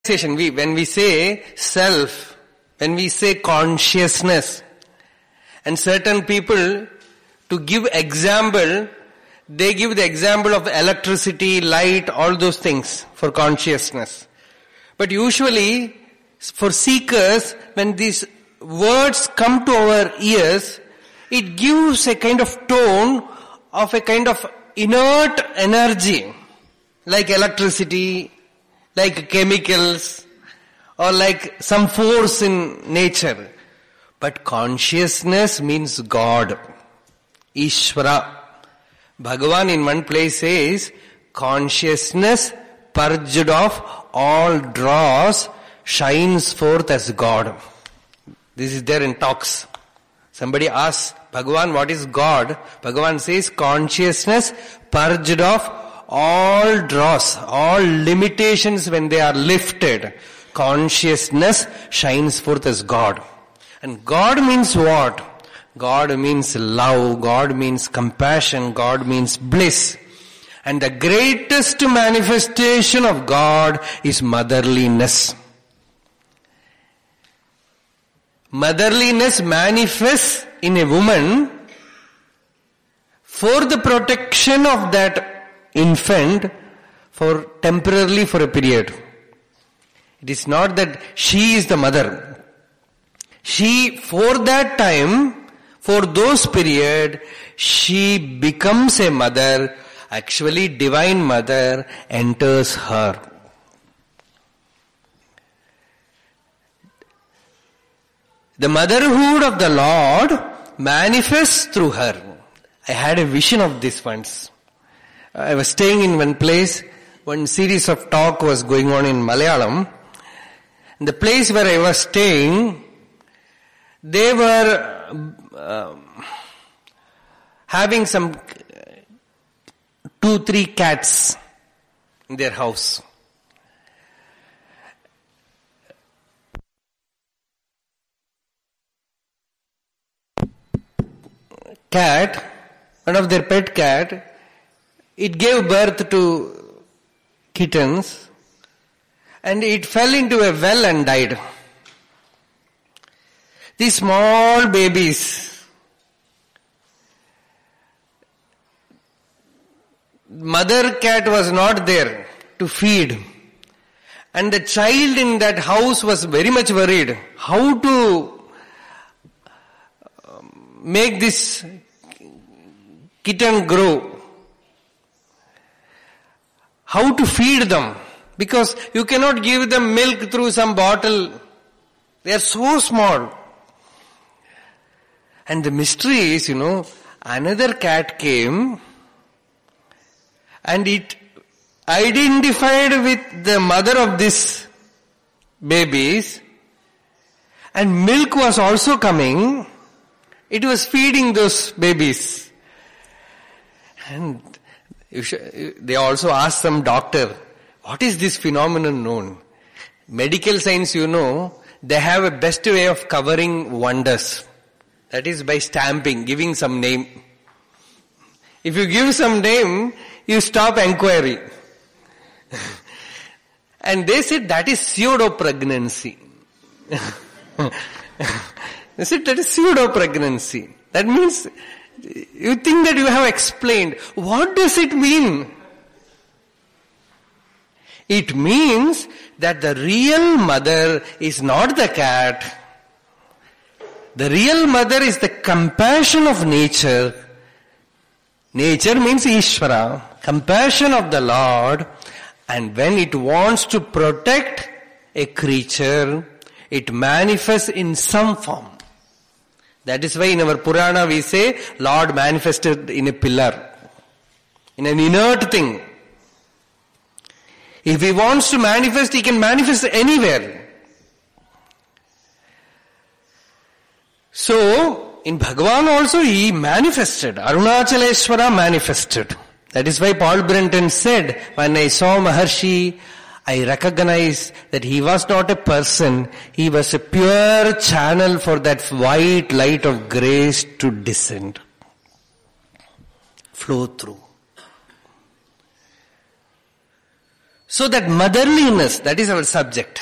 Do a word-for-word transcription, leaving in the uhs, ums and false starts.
We, when we say self, when we say consciousness, and certain people, to give example, they give the example of electricity, light, all those things for consciousness. But usually, for seekers, when these words come to our ears, it gives a kind of tone of a kind of inert energy, like electricity, like chemicals, or like some force in nature. But consciousness means God, Ishvara. Bhagavan in one place says, consciousness purged of all dross shines forth as God. This is there in talks. Somebody asks Bhagavan, what is God? Bhagavan says, consciousness purged of all dross, all limitations when they are lifted, consciousness shines forth as God. And God means what? God means love, God means compassion, God means bliss. And the greatest manifestation of God is motherliness. Motherliness manifests in a woman for the protection of that infant, for temporarily for a period. It is not that she is the mother. She, for that time, for those period, she becomes a mother. Actually, divine mother enters her. The motherhood of the Lord manifests through her. I had a vision of this once. I was staying in one place, one series of talk was going on in Malayalam. And the place where I was staying, they were uh, having some two, three cats in their house. Cat, one of their pet cat, it gave birth to kittens and it fell into a well and died. These small babies, mother cat was not there to feed, and the child in that house was very much worried how to make this kitten grow. How to feed them? Because you cannot give them milk through some bottle. They are so small. And the mystery is, you know, another cat came and it identified with the mother of these babies, and milk was also coming. It was feeding those babies. And You should, they also asked some doctor, what is this phenomenon known? Medical science, you know, they have a best way of covering wonders. That is by stamping, giving some name. If you give some name, you stop inquiry. And they said that is pseudo-pregnancy. They said that is pseudo-pregnancy. That means you think that you have explained. What does it mean? It means that the real mother is not the cat. The real mother is the compassion of nature. Nature means Ishvara, compassion of the Lord. And when it wants to protect a creature, it manifests in some form. That is why in our Purana we say, Lord manifested in a pillar, in an inert thing. If He wants to manifest, He can manifest anywhere. So, in Bhagavan also He manifested. Arunachaleshwara manifested. That is why Paul Brenton said, when I saw Maharshi, I recognized that he was not a person, he was a pure channel for that white light of grace to descend, flow through. So that motherliness, that is our subject.